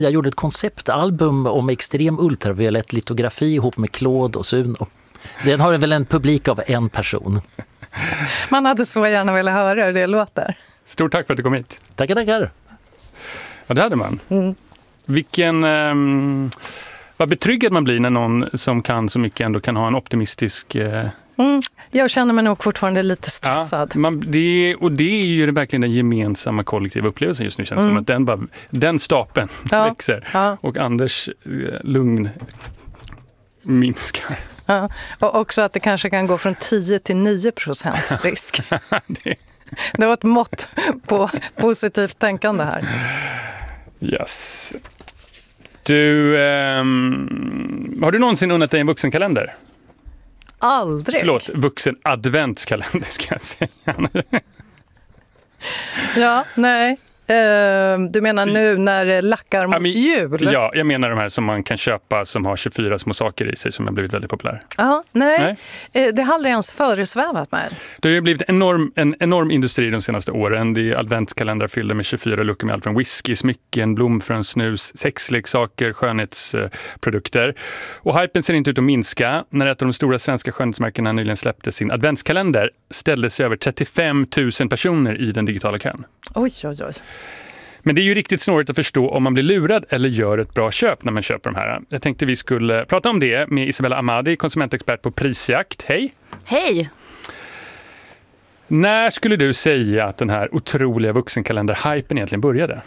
Jag gjorde ett konceptalbum om extrem ultraviolett litografi ihop med Claude och Suno. Den har väl en publik av en person. Man hade så gärna velat höra hur det låter. Stort tack för att du kom hit. Tackar. Ja, det hade man. Vad betryggad man blir när någon som kan så mycket ändå kan ha en optimistisk... Jag känner mig nog fortfarande lite stressad. Ja, det är ju verkligen den gemensamma kollektiva upplevelsen just nu. Känns som att den stapeln växer. Ja. Och Anders lugn minskar. Ja. Och också att det kanske kan gå från 10 till 9% risk. Det var ett mått på positivt tänkande här. Yes. Du, har du någonsin unnat dig en vuxenkalender? Aldrig. Förlåt, vuxen adventskalender ska jag säga. Ja, nej. Du menar nu när det lackar mot jul? Ja, jag menar de här som man kan köpa som har 24 små saker i sig som har blivit väldigt populär. Ja, nej. Det har aldrig ens föresvävat mig. Det har ju blivit en enorm industri de senaste åren. Det är adventskalendrar fyllda med 24 luckor med allt från whisky, smycken, blomfrönsnus, sexleksaker, skönhetsprodukter. Och hypen ser inte ut att minska. När ett av de stora svenska skönhetsmärkena nyligen släppte sin adventskalender ställde sig över 35 000 personer i den digitala kön. Oj. Men det är ju riktigt snårigt att förstå om man blir lurad eller gör ett bra köp när man köper de här. Jag tänkte vi skulle prata om det med Isabella Amadi, konsumentexpert på Prisjakt. Hej! Hej! När skulle du säga att den här otroliga vuxenkalender-hypen egentligen började?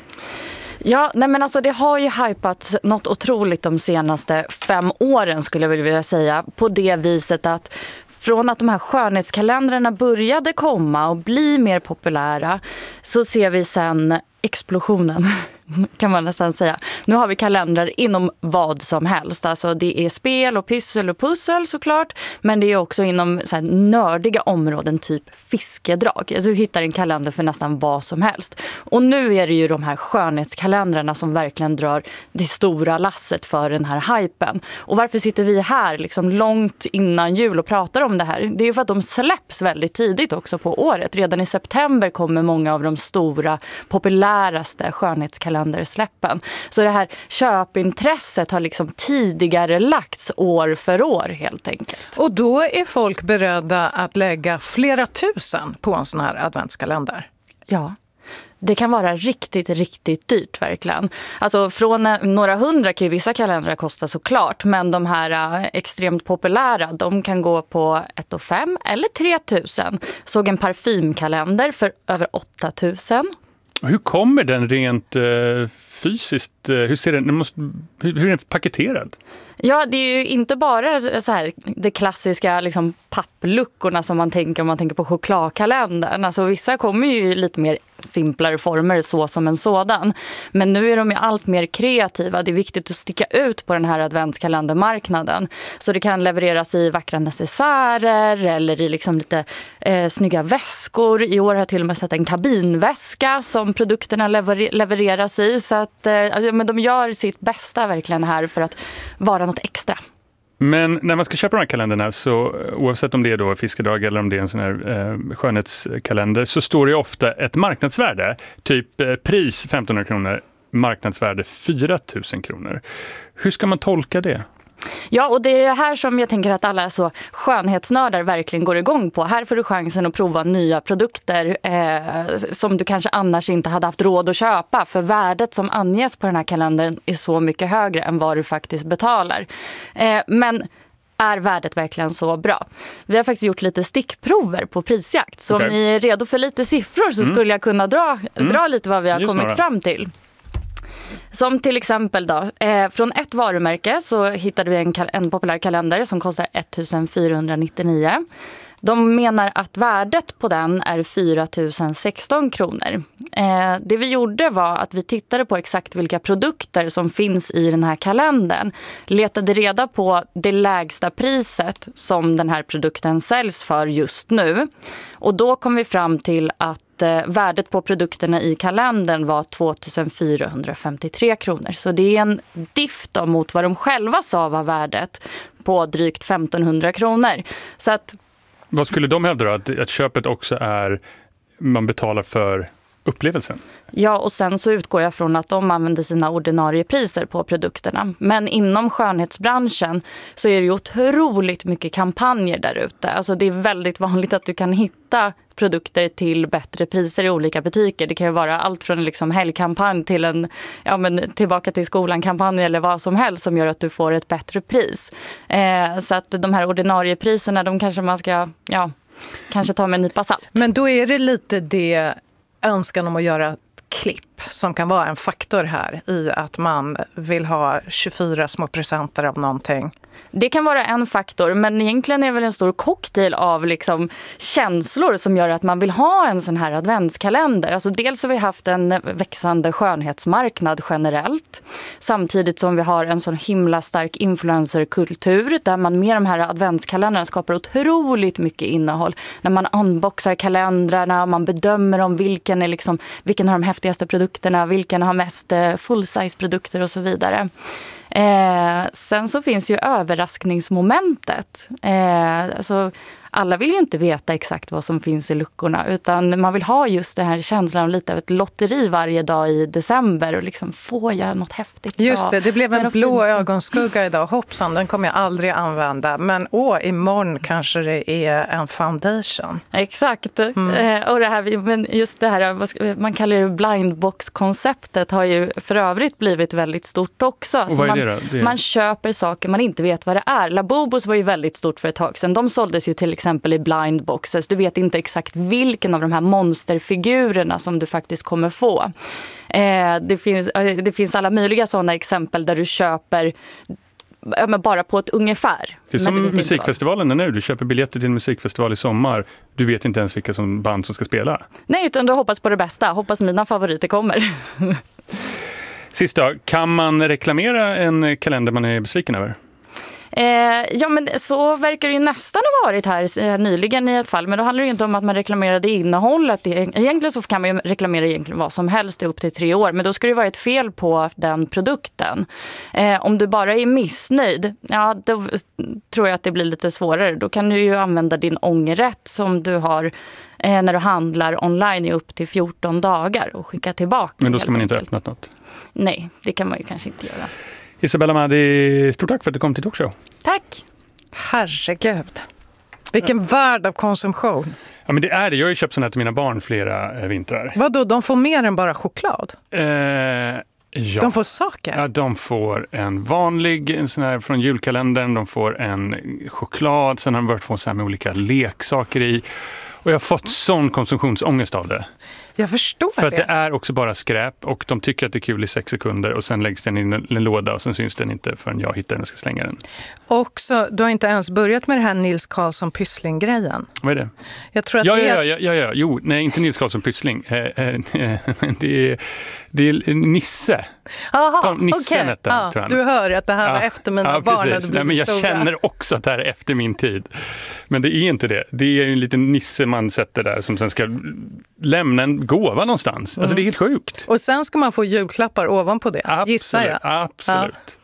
Ja, nej men alltså det har ju hypats något otroligt de senaste 5 åren skulle jag vilja säga. På det viset att från att de här skönhetskalendrarna började komma och bli mer populära så ser vi sen explosionen, kan man nästan säga. Nu har vi kalendrar inom vad som helst. Alltså det är spel och pyssel och pussel såklart. Men det är också inom så här nördiga områden, typ fiskedrag. Alltså du hittar en kalender för nästan vad som helst. Och nu är det ju de här skönhetskalendrarna som verkligen drar det stora lasset för den här hypen. Och varför sitter vi här liksom långt innan jul och pratar om det här? Det är ju för att de släpps väldigt tidigt också på året. Redan i september kommer många av de stora, populäraste skönhetskalendersläppen. Så det här köpintresset har liksom tidigare lagts år för år helt enkelt. Och då är folk beredda att lägga flera tusen på en sån här adventskalender? Ja. Det kan vara riktigt, riktigt dyrt verkligen. Alltså från några hundra kan ju vissa kalendrar kosta såklart. Men de här extremt populära, de kan gå på 1 500 eller 3 000. Såg en parfymkalender för över 8 000. Hur kommer den rent fysiskt? Hur ser den? Hur är den paketerad? Ja, det är ju inte bara så här det klassiska liksom pappluckorna som man tänker om man tänker på chokladkalendern. Alltså vissa kommer ju i lite mer simplare former så som en sådan. Men nu är de ju allt mer kreativa. Det är viktigt att sticka ut på den här adventskalendermarknaden. Så det kan levereras i vackra necessärer eller i liksom lite snygga väskor. I år har jag till och med sett en kabinväska som produkterna levereras i. Så att men de gör sitt bästa verkligen här för att vara något extra. Men när man ska köpa de här kalenderna, så oavsett om det är då fiskedrag eller om det är en sån här skönhetskalender, så står det ofta ett marknadsvärde. Typ pris 1500 kronor, marknadsvärde 4 000 kronor. Hur ska man tolka det? Ja, och det är det här som jag tänker att alla så skönhetsnördar verkligen går igång på. Här får du chansen att prova nya produkter som du kanske annars inte hade haft råd att köpa. För värdet som anges på den här kalendern är så mycket högre än vad du faktiskt betalar. Men är värdet verkligen så bra? Vi har faktiskt gjort lite stickprover på Prisjakt. Så om ni är redo för lite siffror så skulle jag kunna dra lite vad vi har kommit fram till. Som till exempel då, från ett varumärke så hittade vi en populär kalender som kostar 1 499. De menar att värdet på den är 4 016 kronor. Det vi gjorde var att vi tittade på exakt vilka produkter som finns i den här kalendern. Letade reda på det lägsta priset som den här produkten säljs för just nu. Och då kom vi fram till att värdet på produkterna i kalendern var 2 453 kronor. Så det är en diff då mot vad de själva sa var värdet på drygt 1500 kronor. Så att... Vad skulle de hävda då? Att köpet också är, man betalar för upplevelsen. Ja, och sen så utgår jag från att de använder sina ordinarie priser på produkterna. Men inom skönhetsbranschen så är det ju otroligt mycket kampanjer där ute. Alltså det är väldigt vanligt att du kan hitta produkter till bättre priser i olika butiker. Det kan ju vara allt från liksom helgkampanj till en tillbaka till skolan-kampanj eller vad som helst som gör att du får ett bättre pris. Så att de här ordinarie priserna, de kanske man ska kanske ta med en nypa salt. Men då är det lite det önskan om att göra klipp som kan vara en faktor här i att man vill ha 24 små presenter av någonting. Det kan vara en faktor, men egentligen är det väl en stor cocktail av liksom känslor som gör att man vill ha en sån här adventskalender. Alltså dels har vi haft en växande skönhetsmarknad generellt, samtidigt som vi har en sån himla stark influencerkultur där man med de här adventskalendrarna skapar otroligt mycket innehåll. När man unboxar kalendrarna, man bedömer om vilken har de häftigaste produkterna, vilken har mest full-size produkter och så vidare. Sen så finns ju överraskningsmomentet. Alltså, alla vill ju inte veta exakt vad som finns i luckorna, utan man vill ha just den här känslan av lite av ett lotteri varje dag i december och liksom, får jag något häftigt? Just det blev en blå ögonskugga idag. Hoppsan, den kommer jag aldrig använda. Men imorgon kanske det är en foundation. Exakt. Och det här, men just det här, man kallar det blindbox-konceptet har ju för övrigt blivit väldigt stort också. Och vad är det då? Man köper saker man inte vet vad det är. Labobos var ju väldigt stort för ett tag sedan. De såldes ju till exempel i blindboxes. Du vet inte exakt vilken av de här monsterfigurerna som du faktiskt kommer få. Det finns alla möjliga sådana exempel där du köper bara på ett ungefär. Det är som musikfestivalen nu. Du köper biljetter till en musikfestival i sommar. Du vet inte ens vilka band som ska spela. Nej, utan du hoppas på det bästa. Hoppas mina favoriter kommer. Sist då, kan man reklamera en kalender man är besviken över? Men så verkar det ju nästan ha varit här nyligen i ett fall. Men då handlar det ju inte om att man reklamerade innehållet. Egentligen så kan man ju reklamera vad som helst i upp till 3 år. Men då ska det vara ett fel på den produkten. Om du bara är missnöjd, då tror jag att det blir lite svårare. Då kan du ju använda din ångerrätt som du har när du handlar online i upp till 14 dagar och skicka tillbaka. Men då ska man inte ha öppnat något? Nej, det kan man ju kanske inte göra. Isabella Mahdi, stort tack för att du kom till Talkshow. Tack. Herregud. Vilken värld av konsumtion. Ja, men det är det. Jag har ju köpt sådana här till mina barn flera vintrar. Vadå, de får mer än bara choklad? Ja. De får saker? Ja, de får en sån här från julkalendern. De får en choklad. Sen har de börjat få så här med olika leksaker i. Och jag har fått sån konsumtionsångest av det. Jag förstår det. För att det är också bara skräp och de tycker att det är kul i 6 sekunder och sen läggs den i en låda och sen syns den inte förrän jag hittar den och ska slänga den. Och så, du har inte ens börjat med det här Nils Karlsson Pyssling-grejen. Vad är det? Jag tror att ja. Jo, nej, inte Nils Karlsson Pyssling. Det är Nisse. Aha, Nissen hette han, tror jag. Du hör att det här var efter mina barn. Precis. Nej, men jag känner också att det här är efter min tid. Men det är inte det. Det är en liten Nisse man sätter där som sen ska lämna en gåva någonstans. Alltså det är helt sjukt. Och sen ska man få julklappar ovanpå det, gissar jag. Absolut. Ja.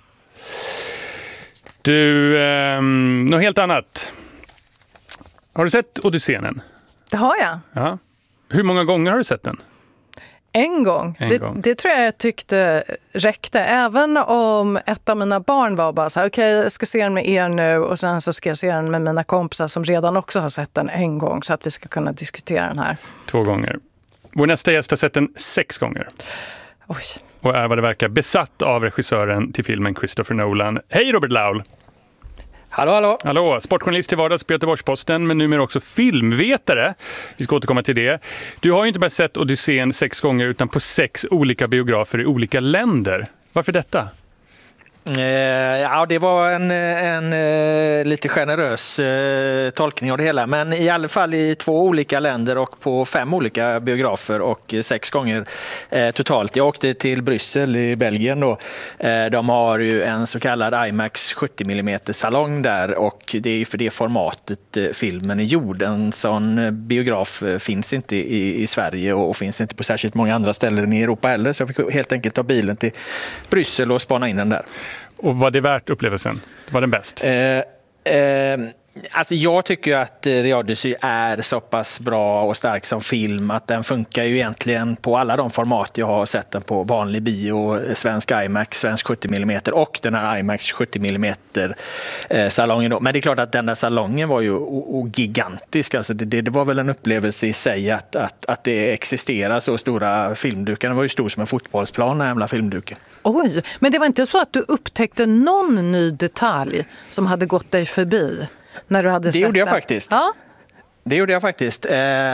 Du, något helt annat. Har du sett Odysseen? Det har jag. Ja. Hur många gånger har du sett den? En gång. Det tror jag tyckte räckte. Även om ett av mina barn var bara så här, okej, jag ska se den med er nu och sen så ska jag se den med mina kompisar som redan också har sett den en gång så att vi ska kunna diskutera den här. 2 gånger. Vår nästa gäst har sett den 6 gånger. Oj. Och är vad det verkar besatt av regissören till filmen Christopher Nolan. Hej Robert Laul! Hallå, sportjournalist till vardags på Göteborgs-Posten, men numera också filmvetare. Vi ska återkomma till det. Du har ju inte bara sett Odysseen 6 gånger utan på 6 olika biografer i olika länder. Varför detta? Ja, det var en lite generös tolkning av det hela, men i alla fall i 2 olika länder och på 5 olika biografer och 6 gånger totalt. Jag åkte till Bryssel i Belgien då. De har ju en så kallad IMAX 70 mm salong där och det är ju för det formatet filmen är gjord. En sån biograf finns inte i Sverige och finns inte på särskilt många andra ställen i Europa heller, så jag fick helt enkelt ta bilen till Bryssel och spana in den där. Och var det värt upplevelsen? Var den bäst? Alltså jag tycker att The Odyssey är så pass bra och stark som film att den funkar ju egentligen på alla de format jag har sett den på. Vanlig bio, svensk IMAX, svensk 70 mm och den här IMAX 70 mm salongen då. Men det är klart att den där salongen var ju gigantisk. Alltså det var väl en upplevelse i sig att det existerar så stora filmdukar. Den var ju stor som en fotbollsplan, den jävla filmduken. Oj, men det var inte så att du upptäckte någon ny detalj som hade gått dig förbi? När du hade det gjorde jag faktiskt. Ja? Det gjorde jag faktiskt.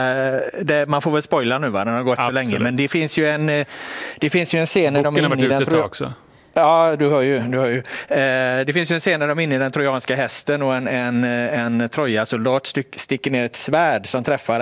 Man får väl spoila nu, va? Den har gått så länge. Men det finns ju en scen när de är inne i den. Också. Ja, du hör ju. Det finns ju en scen när de är inne i den trojanska hästen och en Troja-soldat sticker ner ett svärd som träffar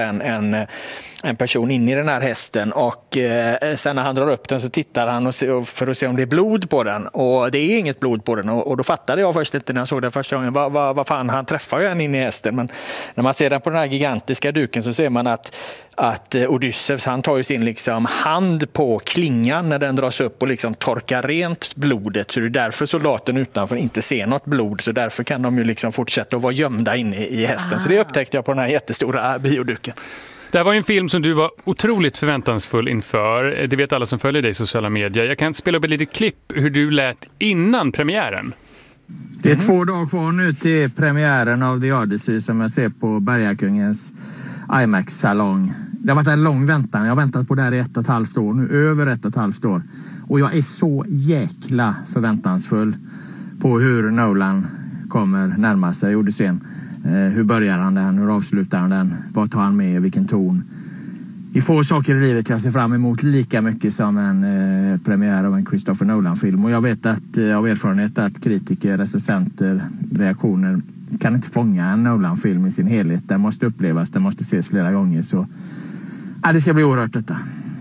en person in i den här hästen och sen när han drar upp den så tittar han för att se om det är blod på den och det är inget blod på den och då fattade jag först inte när jag såg den första gången vad fan, han träffar ju en in i hästen, men när man ser den på den här gigantiska duken så ser man att Odysseus, han tar ju sin liksom hand på klingan när den dras upp och liksom torkar rent blodet, så det är därför soldaten utanför inte ser något blod, så därför kan de ju liksom fortsätta att vara gömda inne i hästen. Så det upptäckte jag på den här jättestora bioduken. Det här var en film som du var otroligt förväntansfull inför. Det vet alla som följer dig i sociala medier. Jag kan spela upp ett litet klipp hur du lät innan premiären. Det är 2 dagar kvar nu till premiären av The Odyssey som jag ser på Bergakungens IMAX-salong. Det har varit en lång väntan. Jag har väntat på det här i 1,5 år nu. Över 1,5 år. Och jag är så jäkla förväntansfull på hur Nolan kommer närma sig Odysseyn. Hur börjar han den? Hur avslutar han den? Vad tar han med? Vilken ton? Det är få saker i livet jag ser fram emot lika mycket som en premiär av en Christopher Nolan-film. Och jag vet av erfarenhet att kritiker, recensenter, reaktioner kan inte fånga en Nolan-film i sin helhet. Den måste upplevas, den måste ses flera gånger. Så det ska bli oerhört detta.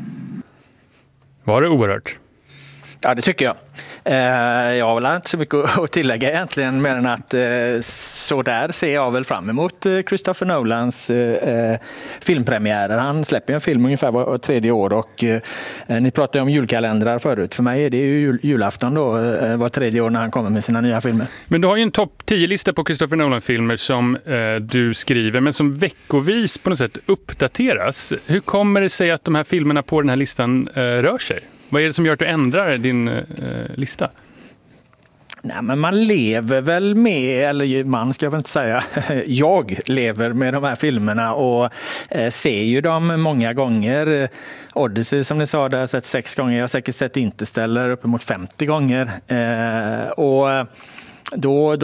Var det oerhört? Ja, det tycker jag. Jag har väl inte så mycket att tillägga egentligen, mer än att så där ser jag väl fram emot Christopher Nolans filmpremiärer. Han släpper en film ungefär var 3:e år och ni pratade om julkalendrar förut. För mig är det ju julafton då, var 3:e år när han kommer med sina nya filmer. Men du har ju en topp 10-lista på Christopher Nolan-filmer som du skriver, men som veckovis på något sätt uppdateras. Hur kommer det sig att de här filmerna på den här listan rör sig? Vad är det som gör att du ändrar din lista? Nej, men man lever väl med, eller man ska jag väl inte säga, jag lever med de här filmerna och ser ju dem många gånger. Odyssey som ni sa, där har jag sett 6 gånger. Jag har säkert sett Interstellar uppemot 50 gånger. Och då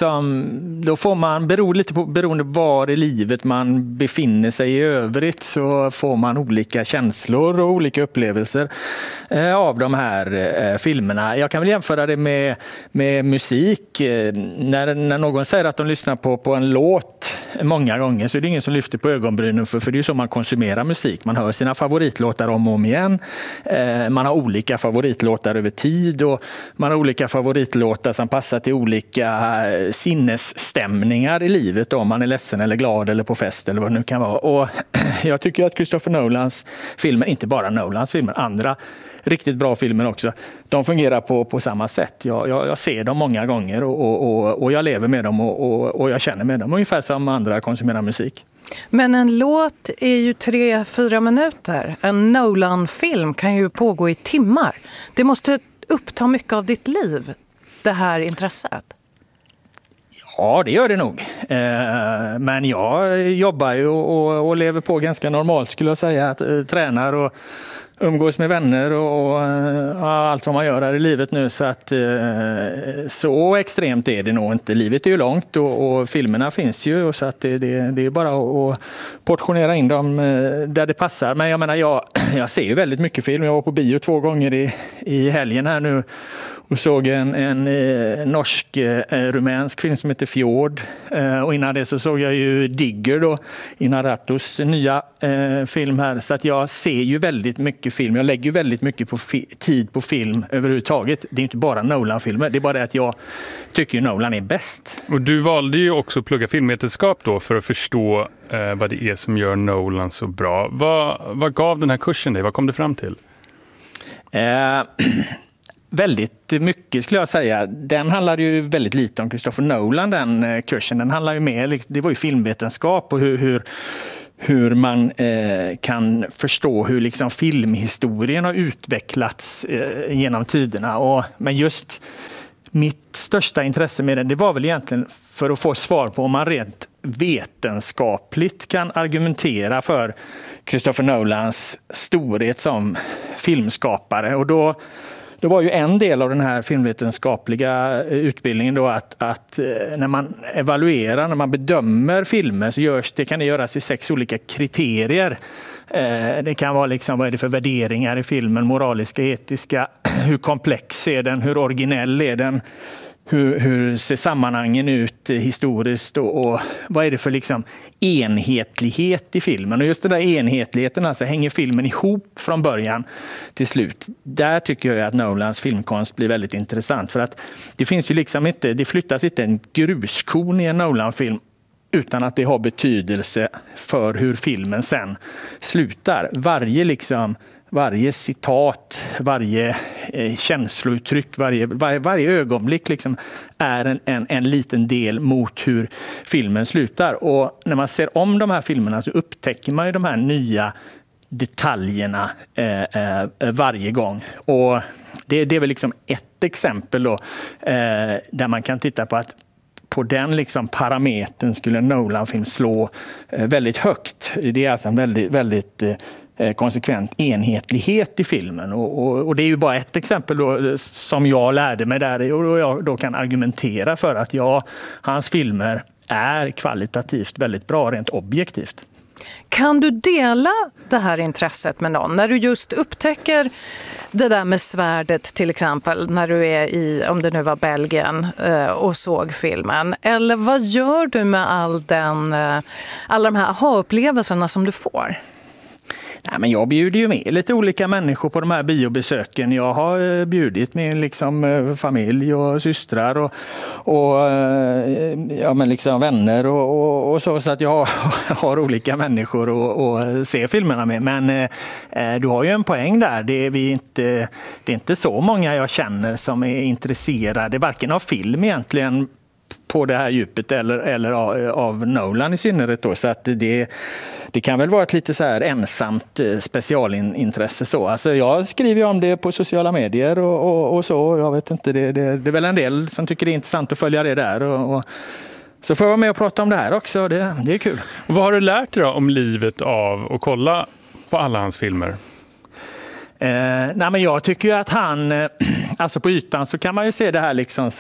får man, beroende på var i livet man befinner sig i övrigt, så får man olika känslor och olika upplevelser av de här filmerna. Jag kan väl jämföra det med musik. När någon säger att de lyssnar på en låt många gånger, så är det ingen som lyfter på ögonbrynen för det är ju så man konsumerar musik. Man hör sina favoritlåtar om och om igen. Man har olika favoritlåtar över tid och man har olika favoritlåtar som passar till olika sinnesstämningar i livet, om man är ledsen eller glad eller på fest eller vad det nu kan vara. Och jag tycker att Christopher Nolans filmer, inte bara Nolans filmer, andra riktigt bra filmer också, de fungerar på samma sätt. Jag ser dem många gånger och jag lever med dem och jag känner med dem, ungefär som andra konsumerar musik. Men en låt är ju 3-4 minuter. En Nolan-film kan ju pågå i timmar. Det måste uppta mycket av ditt liv, det här intresset. Ja, det gör det nog. Men jag jobbar ju och lever på ganska normalt, skulle jag säga. Tränar och umgås med vänner och allt vad man gör här i livet nu. Så att så extremt är det nog inte. Livet är ju långt och filmerna finns ju. Så att det är bara att portionera in dem där det passar. Men jag menar, jag ser ju väldigt mycket film. Jag var på bio 2 gånger i helgen här nu. Och såg en norsk-rumänsk film som heter Fjord. Och innan det så såg jag ju Digger då, Inarritus nya film här. Så att jag ser ju väldigt mycket film. Jag lägger ju väldigt mycket tid på film överhuvudtaget. Det är inte bara Nolan-filmer. Det är bara det att jag tycker ju Nolan är bäst. Och du valde ju också att plugga filmvetenskap då för att förstå vad det är som gör Nolan så bra. Vad gav den här kursen dig? Vad kom du fram till? väldigt mycket skulle jag säga. Den handlade ju väldigt lite om Christopher Nolan, den kursen. Den handlar ju mer, det var ju filmvetenskap och hur man kan förstå hur liksom filmhistorien har utvecklats genom tiderna. Men just mitt största intresse med den, det var väl egentligen för att få svar på om man rent vetenskapligt kan argumentera för Christopher Nolans storhet som filmskapare. Och då var ju en del av den här filmvetenskapliga utbildningen då att när man evaluerar, när man bedömer filmer så kan det göras i 6 olika kriterier. Det kan vara liksom, vad är det för värderingar i filmen, moraliska, etiska, hur komplex är den, hur originell är den, hur ser sammanhangen ut historiskt och vad är det för liksom enhetlighet i filmen. Och just den där enhetligheten, alltså hänger filmen ihop från början till slut. Där tycker jag att Nolans filmkonst blir väldigt intressant, för att det finns ju liksom inte, det flyttas inte en gruskorn i en Nolan-film utan att det har betydelse för hur filmen sen slutar. Varje citat, varje känslouttryck, varje ögonblick liksom är en liten del mot hur filmen slutar. Och när man ser om de här filmerna så upptäcker man ju de här nya detaljerna varje gång. Och det är väl liksom ett exempel då, där man kan titta på att på den liksom parametern skulle en Nolan-film slå väldigt högt. Det är alltså en väldigt konsekvent enhetlighet i filmen. Och det är ju bara ett exempel då, som jag lärde mig där, och jag då kan argumentera för att hans filmer är kvalitativt väldigt bra rent objektivt. Kan du dela det här intresset med någon? När du just upptäcker det där med svärdet till exempel, när du är i, om det nu var Belgien, och såg filmen. Eller vad gör du med alla de här aha-upplevelserna som du får? Nej, men jag bjuder ju med lite olika människor på de här biobesöken. Jag har bjudit med liksom familj och systrar och men liksom vänner och så att jag har olika människor att se filmerna med. Men du har ju en poäng där. Det är inte så många jag känner som är intresserade varken av film egentligen på det här djupet eller av Nolan i synnerhet då. Så att det kan väl vara ett lite så här ensamt specialintresse så. Alltså jag skriver om det på sociala medier och så. Jag vet inte, det är väl en del som tycker det är intressant att följa det där. Och så får jag vara med och prata om det här också. Det är kul. Och vad har du lärt dig då om livet av att kolla på alla hans filmer? Nej, men jag tycker ju att han, alltså på ytan så kan man ju se det här liksom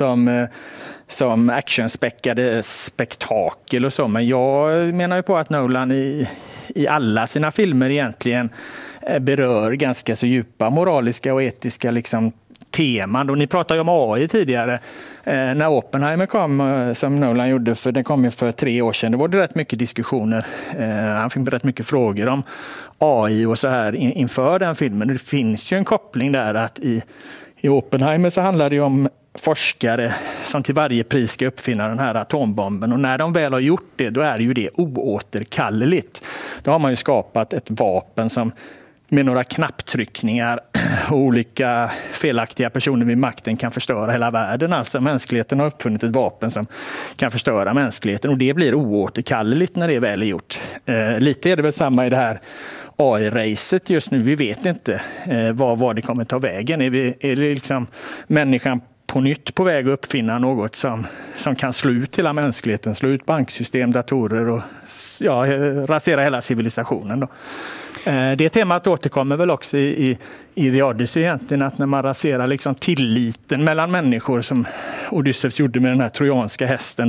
som actionspäckade spektakel och så. Men jag menar ju på att Nolan i alla sina filmer egentligen berör ganska så djupa moraliska och etiska liksom teman. Och ni pratade ju om AI tidigare. När Oppenheimer kom, som Nolan gjorde, för den kom ju för 3 år sedan, det var det rätt mycket diskussioner. Han fick rätt mycket frågor om AI och så här inför den filmen. Det finns ju en koppling där att i Oppenheimer så handlar det ju om forskare som till varje pris ska uppfinna den här atombomben. Och när de väl har gjort det, då är ju det oåterkalleligt. Då har man ju skapat ett vapen som med några knapptryckningar och olika felaktiga personer vid makten kan förstöra hela världen. Alltså mänskligheten har uppfunnit ett vapen som kan förstöra mänskligheten och det blir oåterkalleligt när det väl är gjort. Lite är det väl samma i det här AI-racet just nu. Vi vet inte vad det kommer ta vägen. Är det liksom människan på nytt på väg att uppfinna något som kan slå ut hela mänskligheten, slå ut banksystem, datorer och rasera hela civilisationen då. Det temat återkommer väl också i The Odyssey egentligen, att när man raserar liksom tilliten mellan människor som Odysseus gjorde med den här trojanska hästen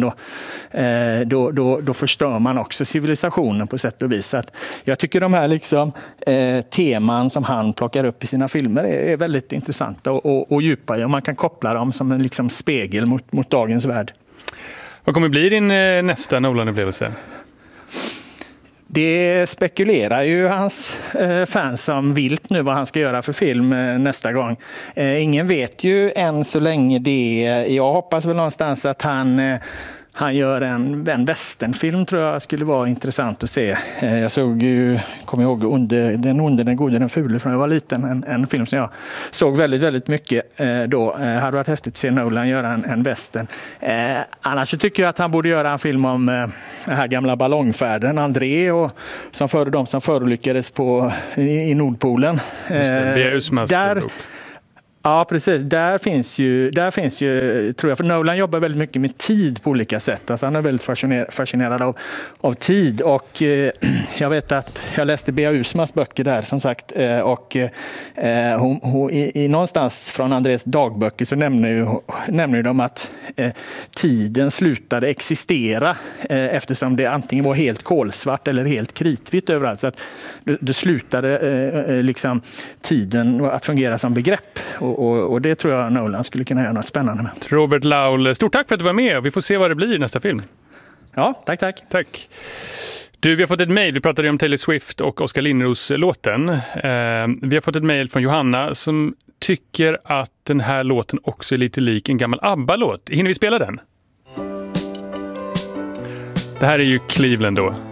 då förstör man också civilisationen på sätt och vis. Så att jag tycker de här liksom, teman som han plockar upp i sina filmer är väldigt intressanta och djupa, och man kan koppla dem som en liksom spegel mot dagens värld. Vad kommer bli din nästa Nolan-upplevelse? Det spekulerar ju hans fans som vilt nu vad han ska göra för film nästa gång. Ingen vet ju än så länge det. Jag hoppas väl någonstans att han han gör en westernfilm, tror jag skulle vara intressant att se. Jag kommer ihåg Den onde, den gode, den fule från jag var liten. En film som jag såg väldigt, väldigt mycket då. Hade varit häftigt att se Nolan göra en western. Annars tycker jag att han borde göra en film om den här gamla ballongfärden, André, och de som förolyckades i Nordpolen. Ja, precis. Där finns ju, tror jag, för Nolan jobbar väldigt mycket med tid på olika sätt. Alltså han är väldigt fascinerad av tid, och jag vet att jag läste Bea Usmas böcker där, som sagt, och hon någonstans från Andrés dagböcker så nämner de att tiden slutade existera eftersom det antingen var helt kolsvart eller helt kritvitt överallt. Så att det slutade liksom tiden att fungera som begrepp. Och det tror jag Nolan skulle kunna göra något spännande med. Robert Laul, stort tack för att du var med. Vi får se vad det blir i nästa film. Ja, tack. Tack. Du, vi har fått ett mejl. Vi pratade om Taylor Swift och Oskar Lindros-låten. Vi har fått ett mejl från Johanna som tycker att den här låten också är lite lik en gammal ABBA-låt. Hinner vi spela den? Det här är ju Cleveland då.